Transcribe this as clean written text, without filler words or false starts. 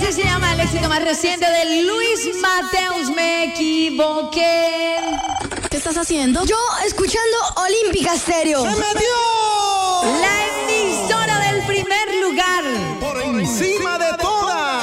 Así se llama el éxito más reciente de Luis Mateus, Me Equivoqué. ¿Qué estás haciendo? Yo escuchando Olímpica Stereo. ¡Se metió! La